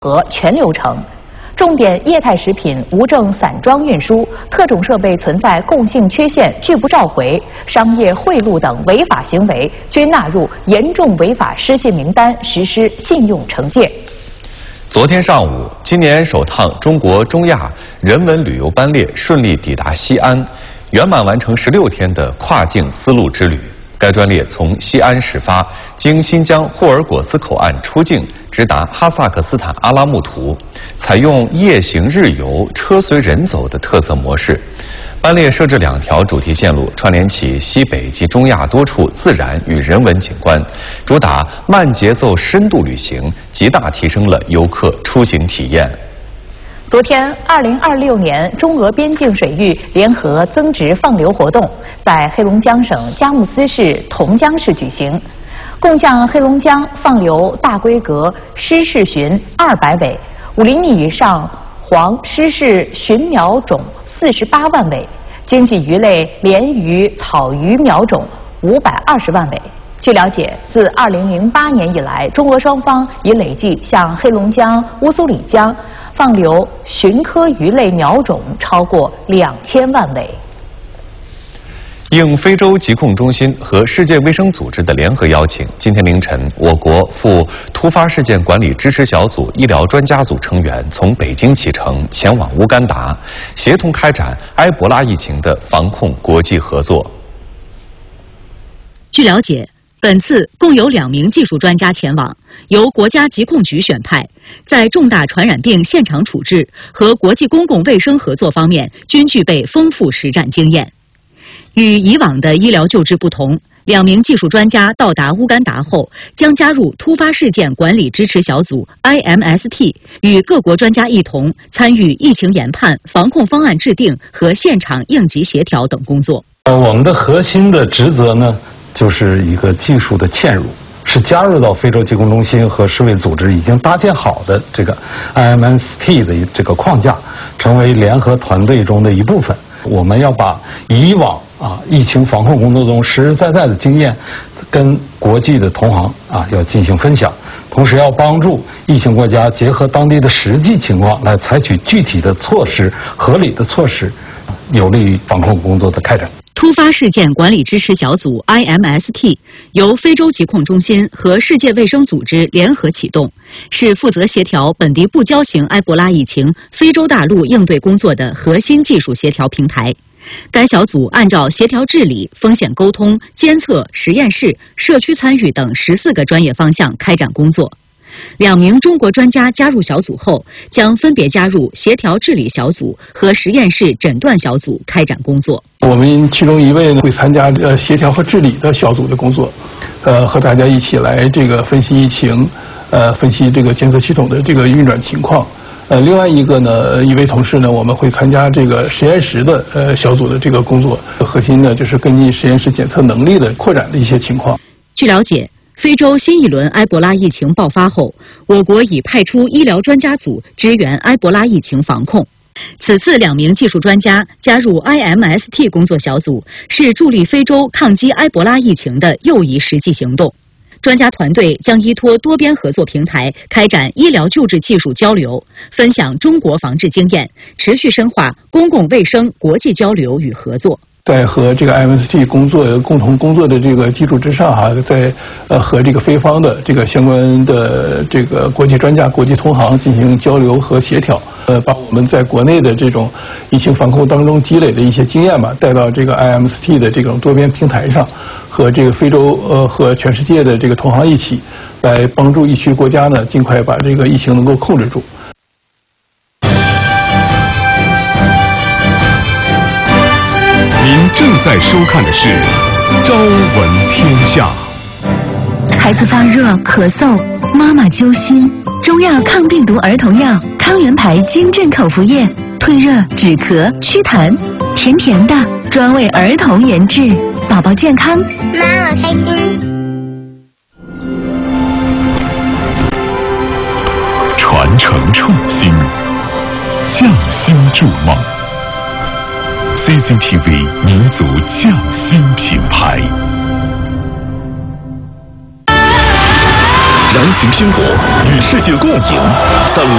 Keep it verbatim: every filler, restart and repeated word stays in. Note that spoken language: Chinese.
和全流程。重点液态食品无证散装运输、特种设备存在共性缺陷拒不召回、商业贿赂等违法行为，均纳入严重违法失信名单，实施信用惩戒。 昨天上午，今年首趟中国中亚人文旅游班列顺利抵达西安，圆满完成十六天的跨境丝路之旅。该专列从西安始发，经新疆霍尔果斯口岸出境，直达哈萨克斯坦阿拉木图，采用夜行日游、车随人走的特色模式。班列设置两条主题线路，串联起西北及中亚多处自然与人文景观，主打慢节奏深度旅行，极大提升了游客出行体验。 昨天，二零二六年中俄边境水域联合增值放流活动在黑龙江省佳木斯市同江市举行，共向黑龙江放流大规格湿式鲟二百尾、五厘米以上黄湿式鲟苗种四十八万尾，经济鱼类鲢鱼、草鱼苗种五百二十万尾。据了解，自二零零八年以来，中俄双方已累计向黑龙江乌苏里江放流鲟科鱼类苗种超过两千万尾。 应非洲疾控中心和世界卫生组织的联合邀请，今天凌晨，我国赴突发事件管理支持小组医疗专家组成员从北京启程，前往乌干达，协同开展埃博拉疫情的防控国际合作。 据了解，本次共有两名技术专家前往，由国家疾控局选派，在重大传染病现场处置和国际公共卫生合作方面均具备丰富实战经验。与以往的医疗救治不同，两名技术专家到达乌干达后，将加入突发事件管理支持小组 I M S T， 与各国专家一同参与疫情研判、防控方案制定和现场应急协调等工作。 呃，我们的核心的职责呢，就是一个技术的嵌入，是加入到非洲疾控中心和世卫组织已经搭建好的这个 I M S T 的这个框架，成为联合团队中的一部分。我们要把以往啊疫情防控工作中实实在在的经验，跟国际的同行啊要进行分享，同时要帮助疫情国家结合当地的实际情况来采取具体的措施、合理的措施，有利于防控工作的开展。 突发事件管理支持小组 I M S T 由非洲疾控中心和世界卫生组织联合启动，是负责协调本地不交型埃博拉疫情非洲大陆应对工作的核心技术协调平台。该小组按照协调治理、风险沟通、监测、实验室、社区参与等十四个专业方向开展工作。两名中国专家加入小组后，将分别加入协调治理小组和实验室诊断小组开展工作。 我们其中一位呢会参加呃协调和治理的小组的工作，呃和大家一起来这个分析疫情，呃分析这个监测系统的这个运转情况。呃，另外一个呢，一位同事呢，我们会参加这个实验室的呃小组的这个工作，核心呢就是根据实验室检测能力的扩展的一些情况。 据了解，非洲新一轮埃博拉疫情爆发后，我国已派出医疗专家组支援埃博拉疫情防控。此次两名技术专家加入 I M S T 工作小组，是助力非洲抗击埃博拉疫情的又一实际行动。专家团队将依托多边合作平台，开展医疗救治技术交流，分享中国防治经验，持续深化公共卫生国际交流与合作。 在和这个 I M S T 工作共同工作的这个基础之上哈，在呃和这个非方的这个相关的这个国际专家、国际同行进行交流和协调，呃，把我们在国内的这种疫情防控当中积累的一些经验吧，带到这个 I M S T 的这种多边平台上，和这个非洲呃和全世界的这个同行一起，来帮助疫区国家呢尽快把这个疫情能够控制住。 您正在收看的是《朝闻天下》。 孩子发热、咳嗽，妈妈揪心。中药抗病毒儿童药康元牌金镇口服液，退热、止咳、祛痰，甜甜的，专为儿童研制，宝宝健康， 妈妈开心。 传承创新，匠心筑梦。C C T V 民族匠心品牌。 让南行拼搏，与世界共赢。三